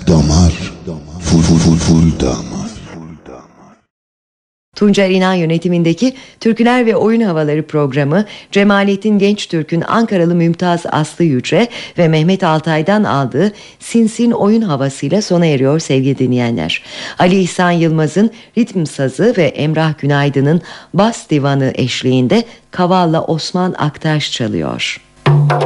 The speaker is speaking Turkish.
Damar, full damar. Tuncer İnan yönetimindeki Türküler ve Oyun Havaları programı Cemalettin Gençtürk'ün Ankaralı Mümtaz Aslı Yüce ve Mehmet Altay'dan aldığı Sinsin oyun havasıyla sona eriyor sevgili dinleyenler. Ali İhsan Yılmaz'ın ritm sazı ve Emrah Günaydın'ın bas divanı eşliğinde Kaval'la Osman Aktaş çalıyor.